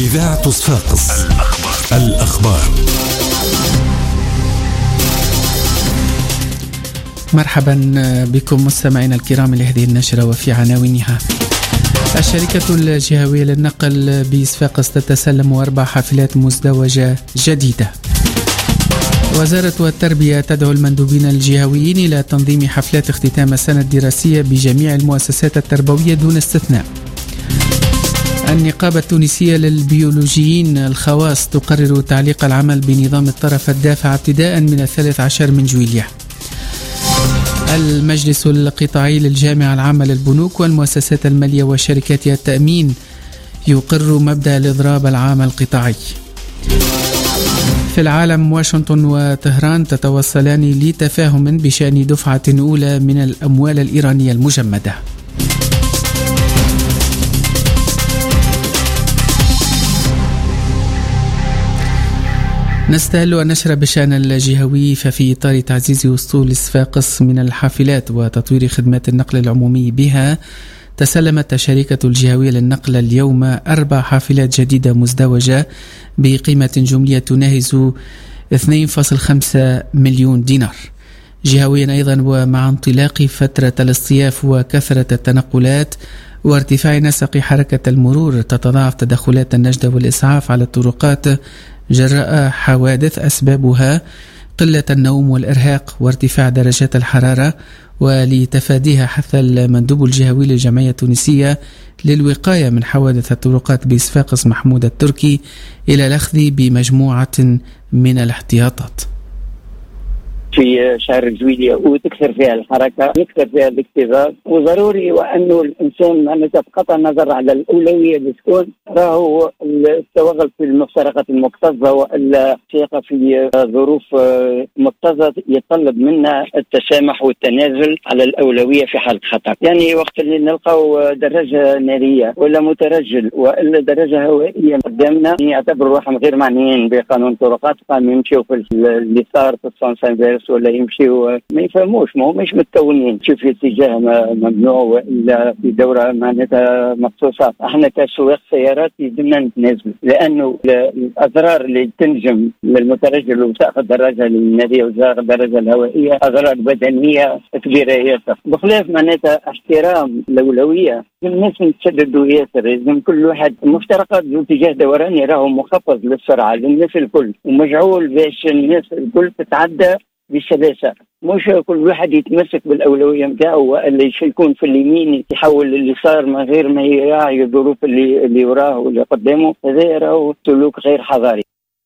إذاعة صفاقس الأخبار. مرحبا بكم مستمعينا الكرام لهذه النشرة وفي عناوينها. الشركة الجهوية للنقل بصفاقس تتسلم 4 حافلات مزدوجة جديدة. وزارة التربية تدعو المندوبين الجهويين إلى تنظيم حفلات اختتام السنة الدراسية بجميع المؤسسات التربوية دون استثناء. النقابة التونسية للبيولوجيين الخواص تقرر تعليق العمل بنظام الطرف الدافع ابتداء من 13 من جويلية. المجلس القطاعي للجامعة العامة للبنوك والمؤسسات المالية وشركات التأمين يقر مبدأ الإضراب العام القطاعي. في العالم، واشنطن وطهران تتوصلان لتفاهم بشأن دفعة أولى من الأموال الإيرانية المجمدة. نستهل النشرة بشأن الجهوي. ففي إطار تعزيز وصول صفاقس من الحافلات وتطوير خدمات النقل العمومي بها، تسلمت الشركة الجهوية للنقل اليوم 4 حافلات جديدة مزدوجة بقيمة جملية تناهز 2.5 مليون دينار. جهويا أيضا، ومع انطلاق فترة الاصطياف وكثرة التنقلات وارتفاع نسق حركة المرور، تتضاعف تدخلات النجدة والإسعاف على الطرقات جراء حوادث أسبابها قلة النوم والإرهاق وارتفاع درجات الحرارة. ولتفاديها، حث المندوب الجهوي للجمعية التونسية للوقاية من حوادث الطرقات بصفاقس محمود التركي إلى الأخذ بمجموعة من الاحتياطات. في شهر جويلية وتكثر فيها الحركة، يكثر فيها الاكتظاظ، وضروري وأنه الإنسان معناتها بقطع النظر على الأولوية اللي تكون راهو التوغل في المفترقات المكتظة والسياقة في ظروف مكتظة يتطلب منا التسامح والتنازل على الأولوية في حالة خطر. يعني وقت اللي نلقاو دراجة نارية ولا مترجل ولا دراجة هوائية قدامنا، يعتبر روحهم غير معنيين بقانون الطرقات، قام يمشيوا في اليسار في السنسان ولا يمشيوا ما يفهموش، ما همش متكونين في اتجاه ممنوع ولا في دورة معناتها مخصوصة. احنا كسواق سيارات يلزمنا نتنازل، لانه الاضرار اللي تنجم للمترجل وسائق الدراجة النارية وسائق الدراجة الهوائية اضرار بدنية كبيرة ياسر، بخلاف معناتها احترام الاولوية. الناس يتشددوا ياسر، لازم كل واحد مفترقات باتجاه دوراني راهو مخفض للسرعة للناس الكل، ومجعول باش الناس الكل تتعدى بسلاسة، مش كل واحد يتمسك بالأولوية متاعه، اللي يكون في اليمين يحول لليسار من غير ما يراعي الظروف اللي وراه واللي قدامه. هذا راهو سلوك غير حضاري.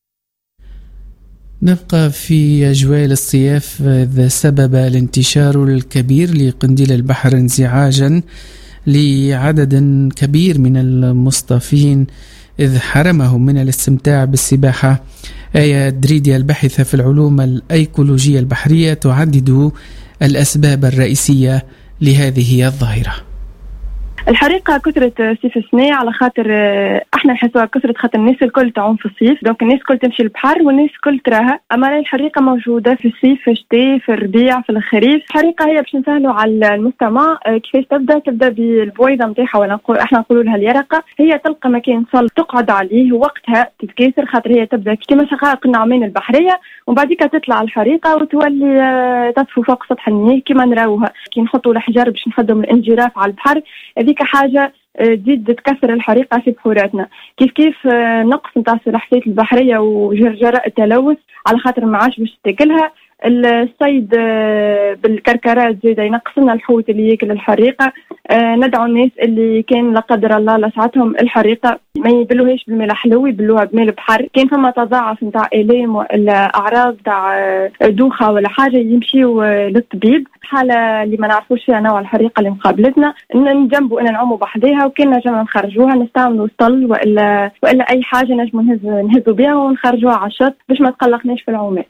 نبقى في أجواء الصيف، إذ سبب الانتشار الكبير لقنديل البحر انزعاجا لعدد كبير من المصطافين، إذ حرمهم من الاستمتاع بالسباحة. آية دريدي الباحثة في العلوم الأيكولوجية البحرية تعدد الأسباب الرئيسية لهذه الظاهرة. الحريقة كثرة صيف السنة، على خاطر احنا نحسوها كثرة خاطر الناس الكل تعوم في الصيف، دونك الناس الكل تمشي البحر والناس الكل تراها. اما الحريقة موجودة في الصيف، في الشتاء، في الربيع، في الخريف. الحريقة هي باش نسهلوا على المستمع كيفاش تبدا بالبويضة نتاعها، ولا احنا نقولوا لها اليرقة. هي تلقى مكان صلب تقعد عليه، ووقتها تتكاثر خاطر هي تبدا كما شقائق النعمان البحرية، وبعديك تطلع الحريقة وتولي تطفو فوق سطح المياه كما نراوها كي نحطوا الحجار باش نخدم الانجراف على البحر. هذيك حاجة تزيد تكثر الحريقة في بحوراتنا. كيف نقص نتاع السلاحفات البحرية وجرجراء التلوث على خاطر ما عادش باش تاكلها. الصيد بالكركرات زيادة ينقص لنا الحوت اللي ياكل الحريقة. ندعو الناس اللي كان لا قدر الله لسعتهم الحريقة ما يبلوهاش بالماء الحلو، يبلوها بماء البحر. كان فما تضاعف نتاع آلام ولا أعراض تاع دوخة ولا حاجة يمشيوا للطبيب. حالة اللي ما نعرفوش فيها نوع الحريقة اللي مقابلتنا نجنبوا أن نعوموا بحذاها، وكان نجم نخرجوها نستعملوا سطل وإلا أي حاجة نجموا نهزوا بها ونخرجوها على الشط باش ما تقلقناش في العومات.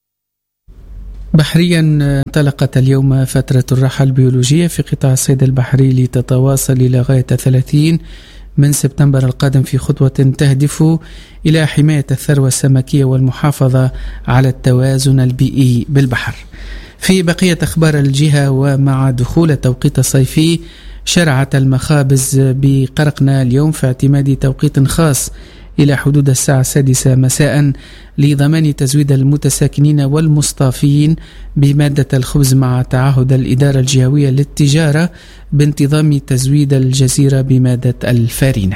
بحريا، انطلقت اليوم فترة الراحة البيولوجية في قطاع الصيد البحري لتتواصل إلى غاية 30 من سبتمبر القادم، في خطوة تهدف إلى حماية الثروة السمكية والمحافظة على التوازن البيئي بالبحر. في بقية أخبار الجهة، ومع دخول التوقيت الصيفي شرعت المخابز بقرقنا اليوم في اعتماد توقيت خاص إلى حدود الساعة 6 مساء لضمان تزويد المتساكنين والمصطافين بمادة الخبز مع تعهد الإدارة الجهوية للتجارة بانتظام تزويد الجزيرة بمادة الفارينة.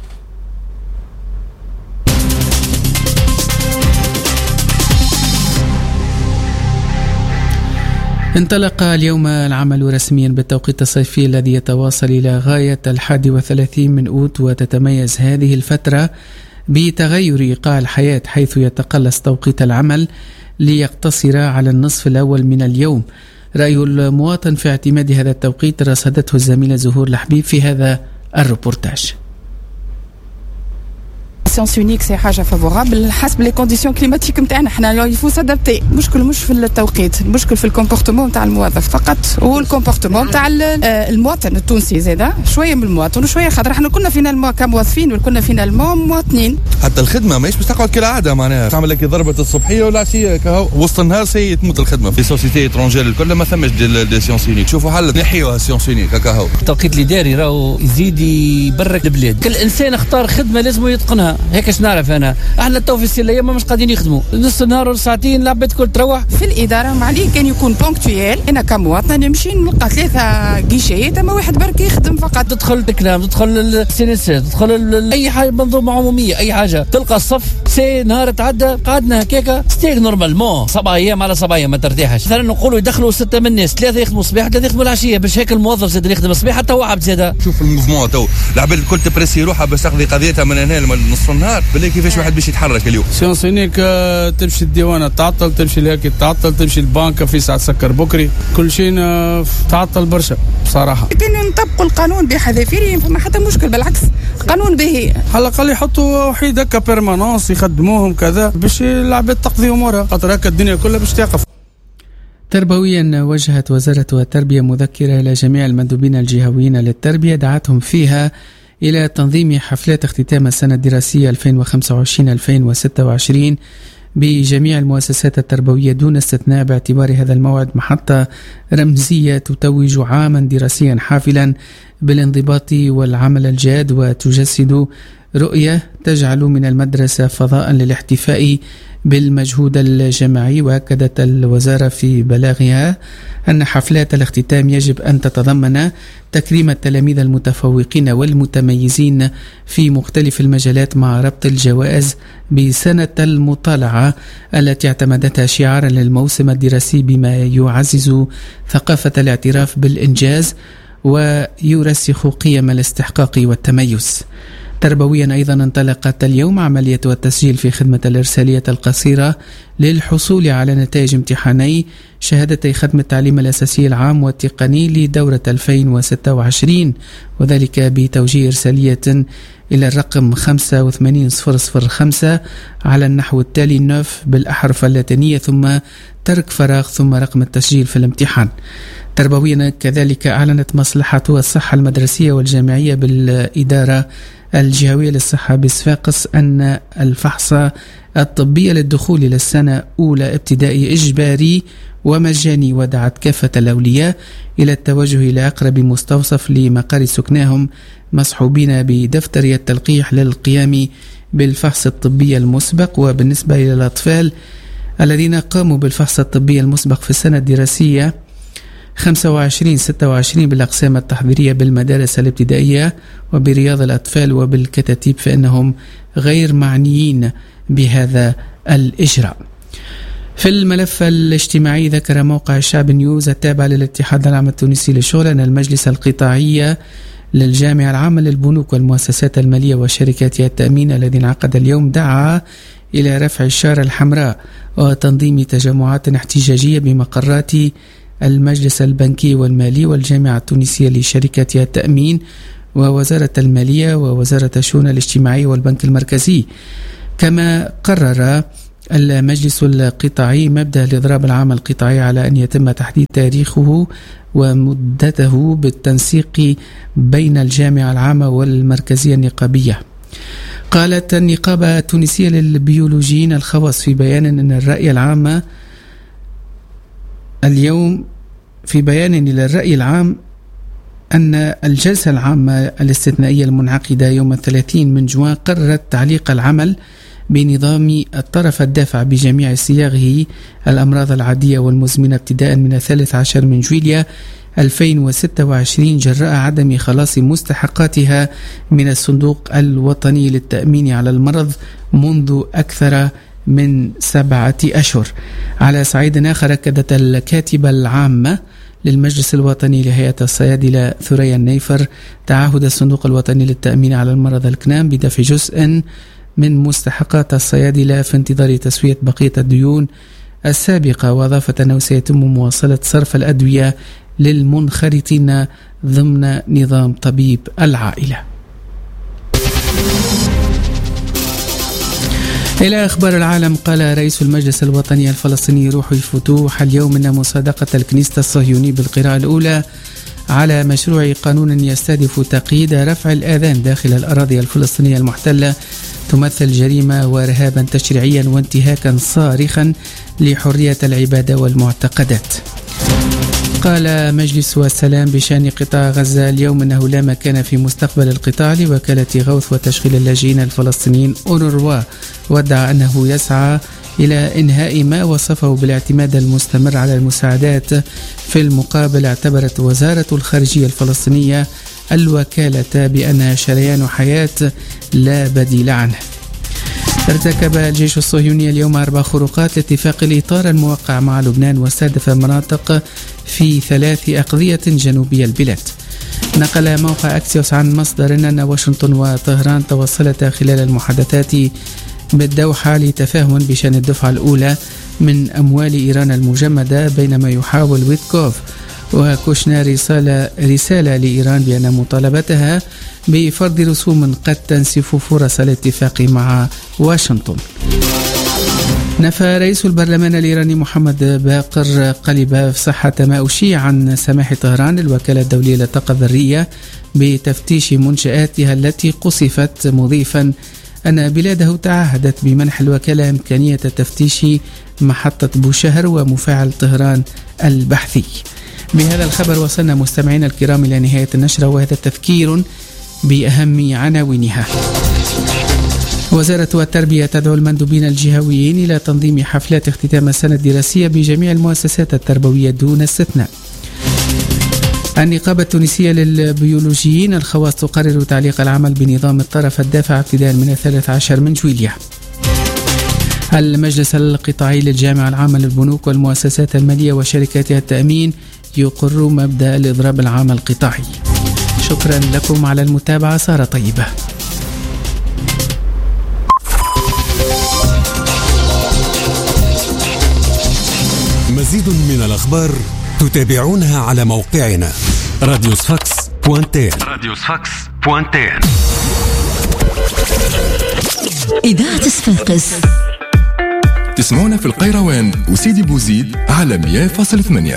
انطلق اليوم العمل رسميا بالتوقيت الصيفي الذي يتواصل إلى غاية 31 من أوت، وتتميز هذه الفترة بتغير إيقاع الحياة حيث يتقلص توقيت العمل ليقتصر على النصف الأول من اليوم. رأي المواطن في اعتماد هذا التوقيت رصدته الزميلة زهور الحبيب في هذا الروبورتاج. سيونس يونيك سي حاجه فافورابل حسب لي كونديسيون كليماتيك نتاعنا حنا يفو سادابتي. المشكل مش في التوقيت، المشكل في الكومبورتمون نتاع الموظف فقط، والكومبورتمون نتاع المواطن التونسي زاده شويه من المواطن وشويه خاطر احنا كنا فينا كموظفين وكنا فينا مواطنين. حتى الخدمه ماهيش باش تقعد كالعاده، معناها تعمل لك ضربه الصبحيه والعشيه كهو وسط النهار سي تموت الخدمه. في سوسيتي اترونجير الكل ما ثماش دي سيونس يونيك، شوفوا حل نحيوها سيونس يونيك كهو. التوقيت اللي داري راهو يزيد يبرك البلاد، كل انسان اختار خدمه لازم يتقنها، هيك اش نعرف انا. احنا تو في الايام مش قاعدين يخدموا نص النهار وساعتين، العباد كل تروح في الاداره. ما عليه كان يكون بونكتويل، انا كمواطن نمشي نلقى 3 جيشيات اما واحد برك يخدم فقط. تدخل تكلام، تدخل السينسات، تدخل اي حاجه منظومه عموميه، اي حاجه تلقى الصف سي نهار تعدى قعدنا هكاكا ستيك نورمالمون 7 ايام على 7 ايام ما ترتاحش. مثلا نقولوا يدخلوا 6 من الناس، 3 يخدموا الصباح 3 يخدموا العشيه، باش هيك الموظف زاد يخدم الصباح حتى هو عبد زاده. شوف الموفمون تو العباد الكل تبريسي روحها باش تقضي قضيتها من هنا لنصف النهار، بالله كيفاش واحد باش يتحرك اليوم. سيونس يونيك تمشي الديوانه تعطل، تمشي لهاكي تعطل، تمشي البنكه في ساعه تسكر بكري، كل شيء تعطل برشا بصراحه. كان نطبقوا القانون بحذافيره فما حتى مشكل، بالعكس قانون باهي. على الاقل يحطوا وحيد هكا بيرمانونس يخدموهم كذا باش العباد تقضي امورها، خاطر هكا الدنيا كلها باش تقف. تربويا وجهت وزارة التربية مذكرة إلى جميع المندوبين الجهويين للتربية دعتهم فيها إلى تنظيم حفلات اختتام السنة الدراسية 2025-2026 بجميع المؤسسات التربوية دون استثناء، باعتبار هذا الموعد محطة رمزية تتوج عاما دراسيا حافلا بالانضباط والعمل الجاد، وتجسد رؤية تجعل من المدرسة فضاء للاحتفاء بالمجهود الجماعي. وأكدت الوزارة في بلاغها أن حفلات الاختتام يجب أن تتضمن تكريم التلاميذ المتفوقين والمتميزين في مختلف المجالات مع ربط الجوائز بسنة المطالعة التي اعتمدتها شعارا للموسم الدراسي بما يعزز ثقافة الاعتراف بالإنجاز ويرسخ قيم الاستحقاق والتميز. تربويا أيضا انطلقت اليوم عملية التسجيل في خدمة الإرسالية القصيرة للحصول على نتائج امتحاني شهادتي ختم التعليم الأساسي العام والتقني لدورة 2026، وذلك بتوجيه إرسالية إلى الرقم 85005 على النحو التالي: 9 بالأحرف اللاتينية ثم ترك فراغ ثم رقم التسجيل في الامتحان. تربويا كذلك أعلنت مصلحة الصحة المدرسية والجامعية بالإدارة الجهوية للصحة بصفاقس أن الفحص الطبي للدخول إلى السنة أولى ابتدائي إجباري ومجاني، ودعت كافة الأولياء إلى التوجه إلى أقرب مستوصف لمقر سكناهم مصحوبين بدفتر التلقيح للقيام بالفحص الطبي المسبق. وبالنسبة إلى الأطفال الذين قاموا بالفحص الطبي المسبق في السنة الدراسية 25-26 بالأقسام التحضيرية بالمدارس الابتدائية وبرياض الأطفال وبالكتاتيب فإنهم غير معنيين بهذا الإجراء. في الملف الاجتماعي ذكر موقع الشعب نيوز التابع للاتحاد العام التونسي للشغل أن المجلس القطاعي للجامعة العامة للبنوك والمؤسسات المالية وشركات التأمين الذي انعقد اليوم دعا إلى رفع الشارة الحمراء وتنظيم تجمعات احتجاجية بمقرات المجلس البنكي والمالي والجامعة التونسية لشركات التأمين ووزارة المالية ووزارة الشؤون الاجتماعية والبنك المركزي. كما قرر المجلس القطاعي مبدأ الإضراب العام القطاعي على أن يتم تحديد تاريخه ومدته بالتنسيق بين الجامعة العامة والمركزية النقابية. قالت النقابة التونسية للبيولوجيين الخواص في بيان أن الرأي العام اليوم في بيان إلى الرأي العام أن الجلسة العامة الاستثنائية المنعقدة يوم 30 من جوان قررت تعليق العمل بنظام الطرف الدافع بجميع صياغه الأمراض العادية والمزمنة ابتداء من 13 من جويليا 2026 جراء عدم خلاص مستحقاتها من الصندوق الوطني للتأمين على المرض منذ أكثر من 7 أشهر. على صعيد آخر أكدت الكاتبة العامة للمجلس الوطني لهيئة الصيادلة ثريا النيفر تعهد الصندوق الوطني للتأمين على المرض الكنام بدفع جزء من مستحقات الصيادلة في انتظار تسوية بقية الديون السابقة، وأضافت أنه سيتم مواصلة صرف الأدوية للمنخرطين ضمن نظام طبيب العائلة. إلى أخبار العالم. قال رئيس المجلس الوطني الفلسطيني روحي فتوح اليوم أن مصادقة الكنيسة الصهيوني بالقراءة الأولى على مشروع قانون يستهدف تقييد رفع الآذان داخل الأراضي الفلسطينية المحتلة تمثل جريمة وإرهابا تشريعيا وانتهاكا صارخا لحرية العبادة والمعتقدات. قال مجلس السلام بشأن قطاع غزة اليوم أنه لا مكان في مستقبل القطاع لوكالة غوث وتشغيل اللاجئين الفلسطينيين أونروا، وادعى أنه يسعى إلى إنهاء ما وصفه بالاعتماد المستمر على المساعدات. في المقابل اعتبرت وزارة الخارجية الفلسطينية الوكالة بأنها شريان حياة لا بديل عنه. ارتكب الجيش الصهيوني اليوم 4 خروقات لاتفاق الإطار الموقع مع لبنان واستهدف مناطق في 3 أقضية جنوبي البلاد. نقل موقع أكسيوس عن مصدر أن واشنطن وطهران توصلتا خلال المحادثات بالدوحة لتفاهم بشأن الدفعة الأولى من أموال إيران المجمدة، بينما يحاول ويتكوف وكوشنر رسالة لإيران بأن مطالبتها بفرض رسوم قد تنسف فرص الاتفاق مع واشنطن. نفى رئيس البرلمان الإيراني محمد باقر قلب صحة ما أشيع عن سماح طهران للوكالة الدولية للطاقة الذرية بتفتيش منشآتها التي قصفت، مضيفا أن بلاده تعهدت بمنح الوكالة إمكانية تفتيش محطة بوشهر ومفاعل طهران البحثي. بهذا الخبر وصلنا مستمعينا الكرام إلى نهاية النشرة، وهذا تذكير بأهم عناوينها. وزارة التربية تدعو المندوبين الجهويين إلى تنظيم حفلات اختتام السنة الدراسية بجميع المؤسسات التربوية دون استثناء. النقابة التونسية للبيولوجيين الخواص تقرر تعليق العمل بنظام الطرف الدافع ابتداء من 13 من جويليا. المجلس القطاعي للجامعة العامة للبنوك والمؤسسات المالية وشركاتها التأمين يقر مبدأ الإضراب العام القطاعي. شكرا لكم على المتابعة، سارة طيبة. مزيد من الأخبار تتابعونها على موقعنا radiosfax.tn. إذاعة صفاقس تسمعونا في القيروان وسيدي بوزيد على 100.8.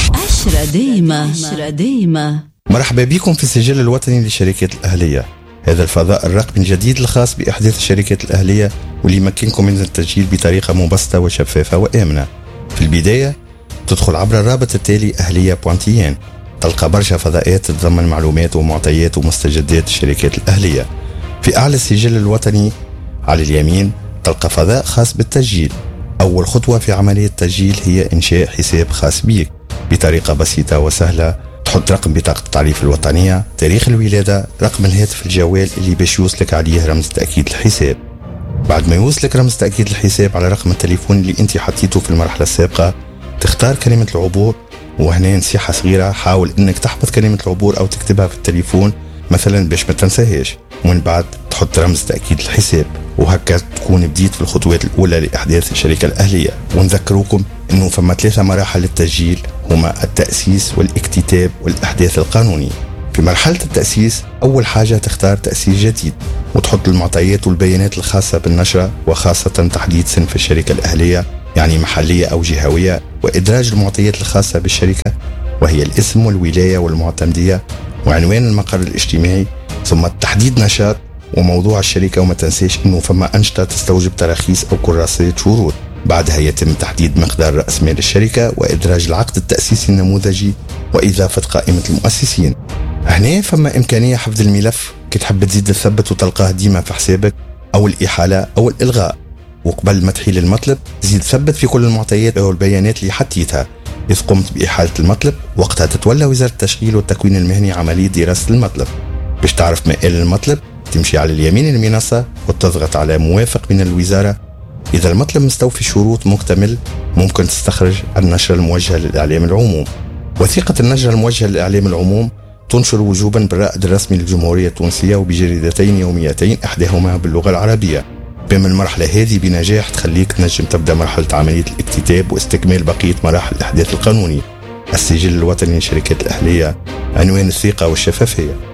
10 دايما. مرحبا بكم في السجل الوطني للشركات الأهلية، هذا الفضاء الرقمي الجديد الخاص بإحداث الشركات الأهلية واللي يمكنكم من التسجيل بطريقة مبسطة وشفافة وآمنة. في البداية تدخل عبر الرابط التالي أهلية.tn، تلقى برشا فضاءات تتضمن معلومات ومعطيات ومستجدات الشركات الأهلية. في أعلى السجل الوطني على اليمين تلقى فضاء خاص بالتسجيل. أول خطوة في عملية التسجيل هي إنشاء حساب خاص بيك بطريقة بسيطة وسهلة. تحط رقم بطاقة التعريف الوطنية، تاريخ الولادة، رقم الهاتف الجوال اللي باش يوصلك عليه رمز تأكيد الحساب. بعد ما يوصلك رمز تأكيد الحساب على رقم التليفون اللي انت حطيته في المرحلة السابقة، تختار كلمة العبور، وهنا نصيحة صغيرة، حاول انك تحفظ كلمة العبور او تكتبها في التليفون مثلا باش ما تنساهاش، ومن بعد تحط رمز تأكيد الحساب، وهكا تكون بديت في الخطوات الأولى لإحداث الشركة الأهلية. ونذكروكم أنه فما 3 مراحل للتسجيل، هما التأسيس والاكتتاب والإحداث القانوني. في مرحلة التأسيس أول حاجة تختار تأسيس جديد وتحط المعطيات والبيانات الخاصة بالنشرة، وخاصة تحديد صنف الشركة الأهلية يعني محلية أو جهوية، وإدراج المعطيات الخاصة بالشركة وهي الاسم والولاية والمعتمدية وعنوان المقر الاجتماعي، ثم تحديد نشاط وموضوع الشركة. وما تنساش أنه فما أنشطة تستوجب تراخيص أو كراسات شروط. بعدها يتم تحديد مقدار رأس مال الشركة وإدراج العقد التأسيسي النموذجي وإضافة قائمة المؤسسين. هنا فما إمكانية حفظ الملف كي تحب تزيد تثبت وتلقاه ديما في حسابك، أو الإحالة أو الإلغاء. وقبل ما تحيل المطلب زيد ثبت في كل المعطيات أو البيانات اللي حطيتها. إذا قمت بإحالة المطلب وقتها تتولى وزارة التشغيل والتكوين المهني عملية دراسة المطلب. باش تعرف مآل المطلب تمشي على اليمين المنصة وتضغط على موافق من الوزارة. إذا المطلب مستوفي الشروط مكتمل ممكن تستخرج النشرة الموجهة للإعلام العموم. وثيقة النشرة الموجهة للإعلام العموم تنشر وجوبا بالرائد الرسمي للجمهورية التونسية وبجريدتين يوميتين إحداهما باللغة العربية. بما المرحلة هذه بنجاح تخليك تنجم تبدأ مرحلة عملية الاكتتاب واستكمال بقية مراحل الإحداث القانوني. السجل الوطني للشركات الأهلية، عنوان الثقة والشفافية.